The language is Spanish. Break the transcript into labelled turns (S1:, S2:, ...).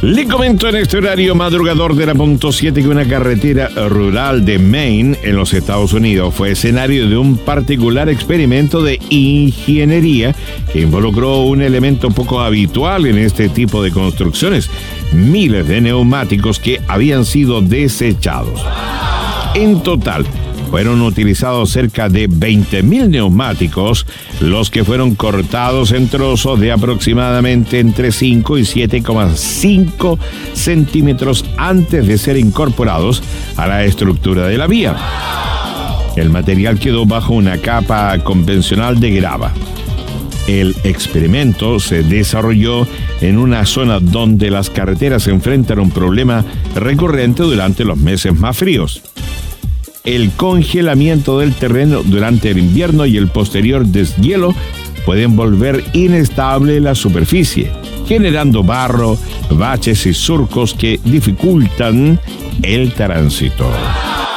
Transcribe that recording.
S1: Le comento en este horario madrugador de la .7 que una carretera rural de Maine, en los Estados Unidos, fue escenario de un particular experimento de ingeniería que involucró un elemento poco habitual en este tipo de construcciones: miles de neumáticos que habían sido desechados. En total, fueron utilizados cerca de 20.000 neumáticos, los que fueron cortados en trozos de aproximadamente entre 5 y 7,5 centímetros antes de ser incorporados a la estructura de la vía. El material quedó bajo una capa convencional de grava. El experimento se desarrolló en una zona donde las carreteras enfrentan un problema recurrente durante los meses más fríos: el congelamiento del terreno durante el invierno y el posterior deshielo pueden volver inestable la superficie, generando barro, baches y surcos que dificultan el tránsito.